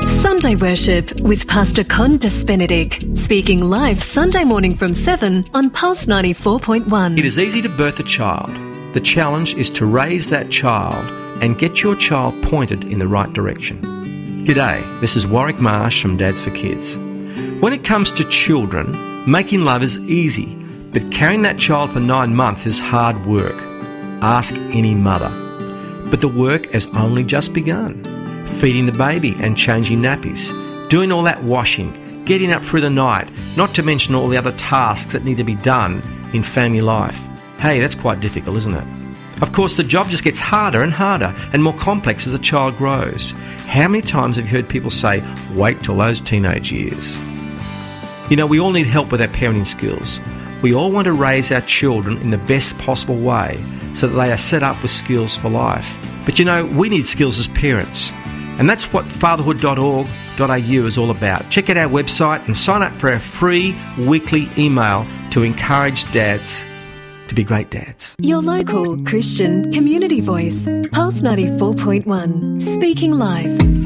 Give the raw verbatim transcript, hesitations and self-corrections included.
Sunday Worship with Pastor Con Despenedict, speaking live Sunday morning from seven on Pulse ninety-four point one. It is easy to birth a child. The challenge is to raise that child and get your child pointed in the right direction. G'day, this is Warwick Marsh from Dads for Kids. When it comes to children, making love is easy, but carrying that child for nine months is hard work. Ask any mother. But the work has only just begun. Feeding the baby and changing nappies, doing all that washing, getting up through the night, not to mention all the other tasks that need to be done in family life. Hey, that's quite difficult, isn't it? Of course, the job just gets harder and harder and more complex as a child grows. How many times have you heard people say, wait till those teenage years? You know, we all need help with our parenting skills. We all want to raise our children in the best possible way so that they are set up with skills for life. But you know, we need skills as parents. And that's what fatherhood dot org dot a u is all about. Check out our website and sign up for our free weekly email to encourage dads to be great dads. Your local Christian community voice, Pulse ninety-four point one, speaking live.